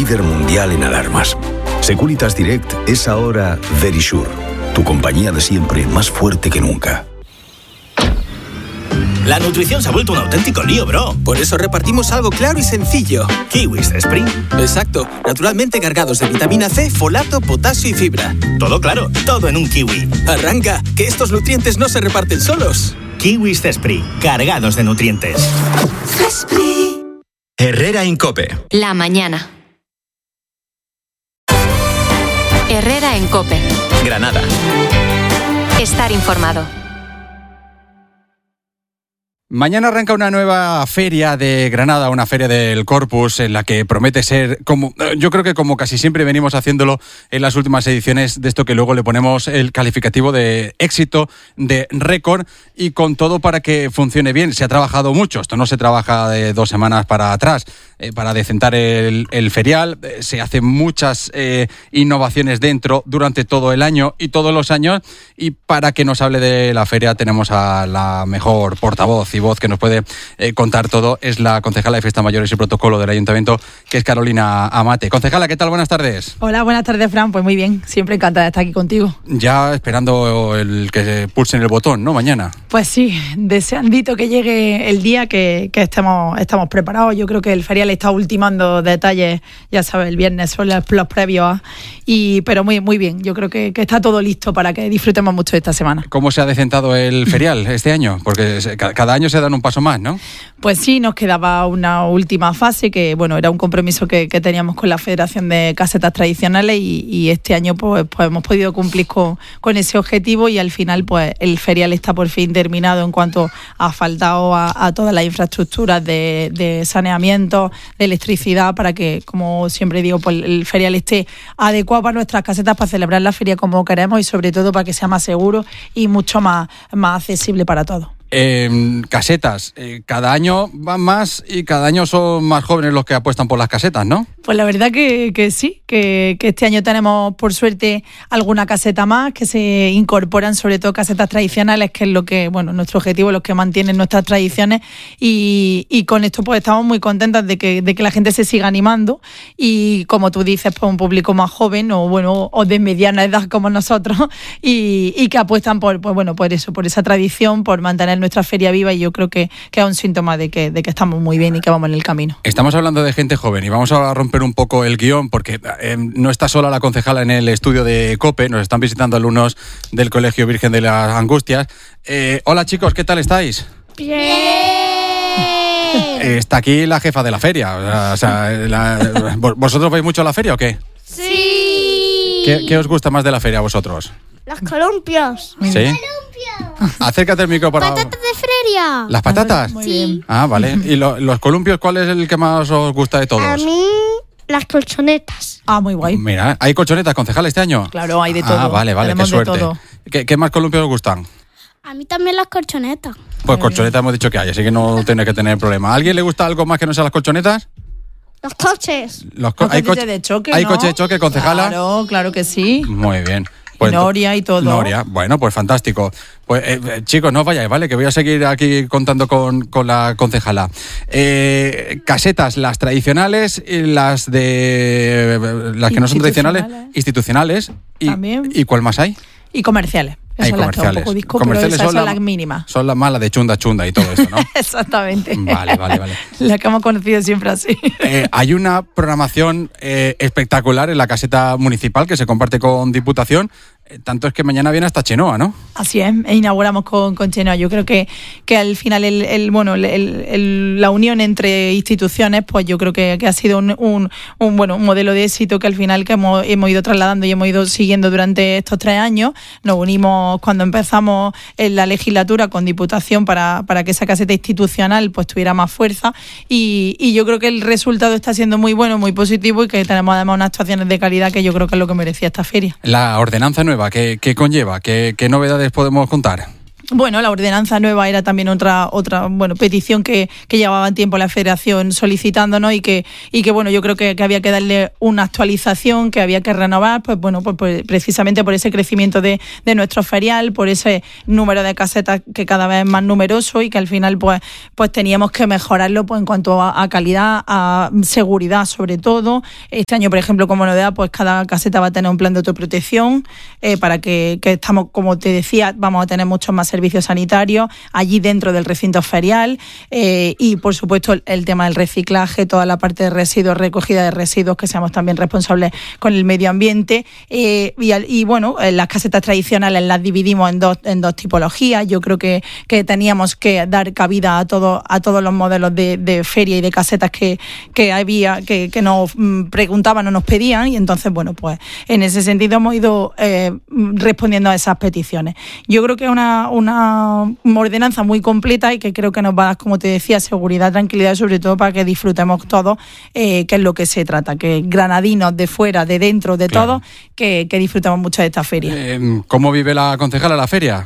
líder mundial en alarmas. Securitas Direct es ahora Verisure, tu compañía de siempre más fuerte que nunca. La nutrición se ha vuelto un auténtico lío, bro. Por eso repartimos algo claro y sencillo. Kiwis Spring. Exacto, naturalmente cargados de vitamina C, folato, potasio y fibra. Todo claro, todo en un kiwi. Arranca, que estos nutrientes no se reparten solos. Kiwis Spring, cargados de nutrientes. Herrera en COPE. La mañana. Herrera en COPE. Granada. Estar informado. Mañana arranca una nueva feria de Granada, una feria del Corpus, en la que promete ser, yo creo que como casi siempre venimos haciéndolo en las últimas ediciones, de esto que luego le ponemos el calificativo de éxito, de récord, y con todo para que funcione bien. Se ha trabajado mucho, esto no se trabaja de 2 semanas para atrás, para decentar el ferial. Se hacen muchas innovaciones dentro durante todo el año y todos los años, y para que nos hable de la feria tenemos a la mejor portavoz y voz que nos puede contar todo. Es la concejala de Fiestas Mayores y Protocolo del Ayuntamiento, que es Carolina Amate. Concejala, ¿qué tal? Buenas tardes. Hola, buenas tardes, Fran. Pues muy bien, siempre encantada de estar aquí contigo. Ya esperando el que pulsen el botón, ¿no? Mañana. Pues sí, deseandito que llegue el día que estamos preparados. Yo creo que el ferial está ultimando detalles, ya sabes, el viernes son los previos, pero muy bien. Yo creo que está todo listo para que disfrutemos mucho de esta semana. ¿Cómo se ha decentado el ferial este año? Porque cada año se dan un paso más, ¿no? Pues sí, nos quedaba una última fase que, bueno, era un compromiso que teníamos con la Federación de Casetas Tradicionales y este año pues hemos podido cumplir con ese objetivo, y al final pues el ferial está por fin terminado en cuanto a asfaltado a todas las infraestructuras de saneamiento, de electricidad, para que, como siempre digo, pues el ferial esté adecuado para nuestras casetas, para celebrar la feria como queremos y sobre todo para que sea más seguro y mucho más accesible para todos. Casetas, cada año van más y cada año son más jóvenes los que apuestan por las casetas, ¿no? Pues la verdad que sí, que este año tenemos por suerte alguna caseta más, que se incorporan sobre todo casetas tradicionales, que es lo que, bueno, nuestro objetivo, los que mantienen nuestras tradiciones, y con esto pues estamos muy contentas de que la gente se siga animando, y como tú dices, pues un público más joven o de mediana edad como nosotros, y que apuestan por esa tradición, por mantener nuestra feria viva, y yo creo que es un síntoma de que estamos muy bien y que vamos en el camino. Estamos hablando de gente joven y vamos a romper un poco el guión, porque no está sola la concejala en el estudio de COPE, nos están visitando alumnos del Colegio Virgen de las Angustias. Hola chicos, ¿qué tal estáis? Bien. Está aquí la jefa de la feria. ¿Vosotros vais mucho a la feria o qué? Sí. ¿Qué os gusta más de la feria a vosotros? Los columpios. ¿Sí? Acércate el micro para... ¡Patatas de feria! ¿Las patatas? Muy bien. Ah, vale. ¿Y los columpios, cuál es el que más os gusta de todos? A mí, las colchonetas. Ah, muy guay. Mira, ¿hay colchonetas, concejal, este año? Claro, hay de todo. Ah, vale, qué suerte. ¿Qué más columpios os gustan? A mí también las colchonetas. Pues colchonetas hemos dicho que hay, así que no tiene que tener problema. ¿A alguien le gusta algo más que no sean las colchonetas? Los coches. ¿Hay coches de choque, ¿Hay ¿no? coche de choque, concejala? Claro que sí. Muy bien. Pues, Noria y todo. Noria, bueno, pues fantástico. Pues chicos, no os vayáis, ¿vale? Que voy a seguir aquí contando con la concejala. Casetas, las tradicionales, las que no son tradicionales, institucionales. También. ¿Y cuál más hay? Y comerciales. Hay comerciales. Comerciales son las mínimas. Son las malas de chunda y todo eso, ¿no? Exactamente. Vale. La que hemos conocido siempre así. Hay una programación espectacular en la caseta municipal que se comparte con Diputación. Tanto es que mañana viene hasta Chenoa, ¿no? Así es, inauguramos con Chenoa. Yo creo que al final la unión entre instituciones, pues yo creo que ha sido un modelo de éxito que al final que hemos ido trasladando y hemos ido siguiendo durante estos 3 años. Nos unimos cuando empezamos en la legislatura con Diputación para que esa caseta institucional pues tuviera más fuerza, y yo creo que el resultado está siendo muy bueno, muy positivo, y que tenemos además unas actuaciones de calidad que yo creo que es lo que merecía esta feria. La ordenanza nueva, ¿qué conlleva? ¿Qué novedades podemos contar? Bueno, la ordenanza nueva era también otra petición que llevaban tiempo la Federación solicitándonos y que bueno, yo creo que había que darle una actualización, que había que renovar, pues precisamente por ese crecimiento de nuestro ferial, por ese número de casetas que cada vez es más numeroso y que al final pues teníamos que mejorarlo pues en cuanto a calidad, a seguridad sobre todo. Este año, por ejemplo, como novedad, pues cada caseta va a tener un plan de autoprotección para que estamos, como te decía, vamos a tener muchos más servicios sanitarios allí dentro del recinto ferial y por supuesto el tema del reciclaje, toda la parte de residuos, recogida de residuos, que seamos también responsables con el medio ambiente y bueno, las casetas tradicionales las dividimos en dos tipologías. Yo creo que teníamos que dar cabida a todos los modelos de feria y de casetas que había, que nos preguntaban o nos pedían, y entonces bueno, pues en ese sentido hemos ido respondiendo a esas peticiones. Yo creo que es una ordenanza muy completa y que creo que nos va a dar, como te decía, seguridad, tranquilidad, sobre todo para que disfrutemos todos, que es lo que se trata, que granadinos de fuera, de dentro, de todo, que disfrutemos mucho de esta feria. ¿Cómo vive la concejala la feria?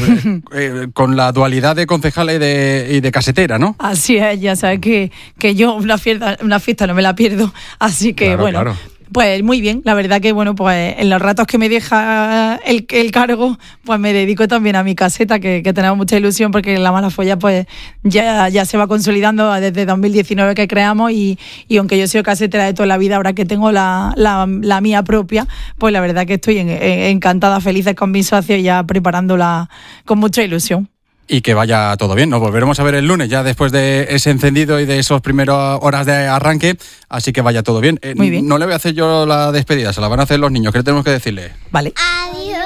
Con la dualidad de concejala y de casetera, ¿no? Así es, ya sabes que yo una fiesta no me la pierdo, así que claro. Pues muy bien, la verdad que bueno, pues en los ratos que me deja el cargo, pues me dedico también a mi caseta, que tenemos mucha ilusión porque la Malafolla pues ya se va consolidando desde 2019 que creamos y aunque yo soy casetera de toda la vida, ahora que tengo la mía propia, pues la verdad que estoy encantada, felices con mis socios, ya preparándola con mucha ilusión. Y que vaya todo bien. Nos volveremos a ver el lunes, ya después de ese encendido y de esas primeras horas de arranque, así que vaya todo bien. Muy bien. No le voy a hacer yo la despedida, se la van a hacer los niños. ¿Qué tenemos que decirle? Vale. Adiós.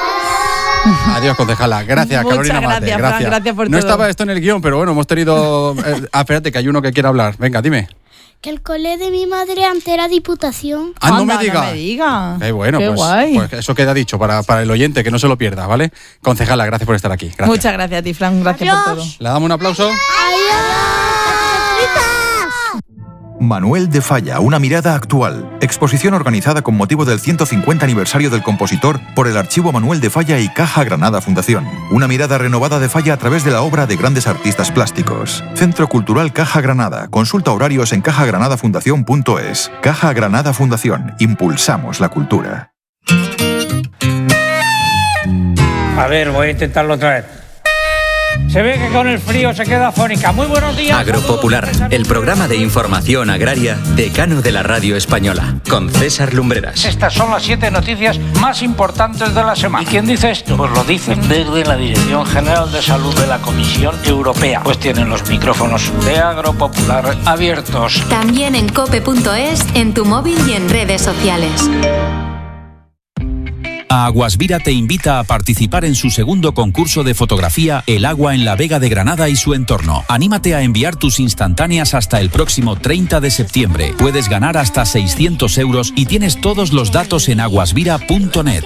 Adiós, concejala. Gracias, Carolina Mate. Gracias por todo. No estaba esto en el guión, pero bueno, hemos tenido... espérate, que hay uno que quiere hablar. Venga, dime. Que el cole de mi madre antes era diputación. No me diga. Bueno, qué guay. Pues eso queda dicho para el oyente, que no se lo pierda, ¿vale? Concejala, gracias por estar aquí. Gracias. Muchas gracias a ti, Fran. Gracias por todo. ¿Le damos un aplauso? ¡Adiós! Manuel de Falla, una mirada actual. Exposición organizada con motivo del 150 aniversario del compositor por el Archivo Manuel de Falla y Caja Granada Fundación. Una mirada renovada de Falla a través de la obra de grandes artistas plásticos. Centro Cultural Caja Granada. Consulta horarios en cajagranadafundación.es. Caja Granada Fundación. Impulsamos la cultura. A ver, voy a intentarlo otra vez. Se ve que con el frío se queda afónica. Muy buenos días. Agropopular, el programa de información agraria decano de la radio española, con César Lumbreras. Estas son las 7 noticias más importantes de la semana. ¿Y quién dice esto? Pues lo dicen desde la Dirección General de Salud de la Comisión Europea. Pues tienen los micrófonos de Agropopular abiertos. También en cope.es, en tu móvil y en redes sociales. Aguasvira te invita a participar en su segundo concurso de fotografía El agua en la Vega de Granada y su entorno. Anímate a enviar tus instantáneas hasta el próximo 30 de septiembre. Puedes ganar hasta 600 euros y tienes todos los datos en aguasvira.net.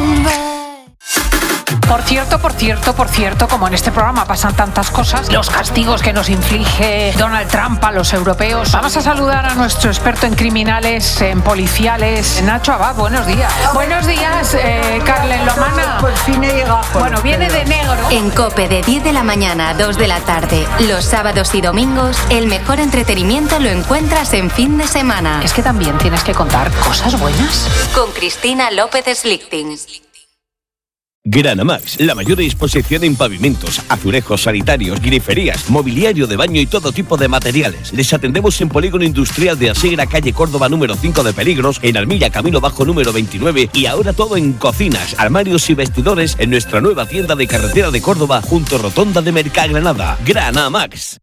Por cierto, como en este programa pasan tantas cosas, los castigos que nos inflige Donald Trump a los europeos. Vamos a saludar a nuestro experto en criminales, en policiales, Nacho Abad. Buenos días. Buenos días, Carlen Lomana. Por fin he llegado. Bueno, viene de negro. En COPE, de 10 de la mañana a 2 de la tarde, los sábados y domingos, el mejor entretenimiento lo encuentras en fin de semana. Es que también tienes que contar cosas buenas. Con Cristina López Slichting. Granamax, la mayor exposición en pavimentos, azulejos sanitarios, griferías, mobiliario de baño y todo tipo de materiales. Les atendemos en Polígono Industrial de Asegra, calle Córdoba número 5 de Peligros, en Armilla, Camino Bajo número 29 y ahora todo en cocinas, armarios y vestidores en nuestra nueva tienda de carretera de Córdoba junto a Rotonda de Mercagranada. Granamax.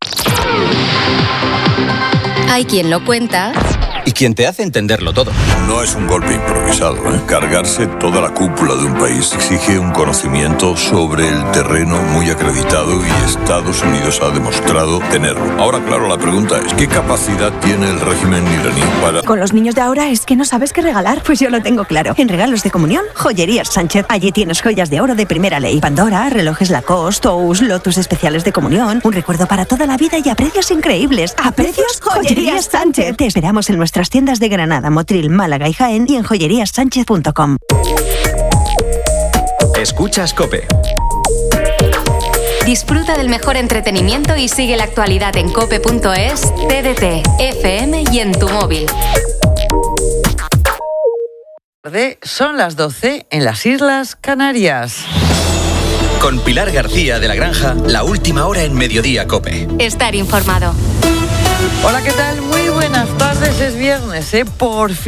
Hay quien lo cuenta y quien te hace entenderlo todo. No es un golpe improvisado, ¿eh? Cargarse toda la cúpula de un país exige un conocimiento sobre el terreno muy acreditado y Estados Unidos ha demostrado tenerlo. Ahora, claro, la pregunta es, ¿qué capacidad tiene el régimen iraní para...? Con los niños de ahora es que no sabes qué regalar. Pues yo lo tengo claro. En regalos de comunión, Joyerías Sánchez. Allí tienes joyas de oro de primera ley. Pandora, relojes Lacoste, Tous, lotus especiales de comunión. Un recuerdo para toda la vida y a precios increíbles. ¿A precios? Joyerías Sánchez. Te esperamos en nuestras tiendas de Granada, Motril, Málaga y Jaén y en joyeríassánchez.com. Escuchas COPE. Disfruta del mejor entretenimiento y sigue la actualidad en cope.es, TDT, FM y en tu móvil. Son las 12 en las Islas Canarias. Con Pilar García de la Granja, la última hora en Mediodía Cope. Estar informado. Hola, ¿qué tal? Muy buenas tardes, es viernes, por fin.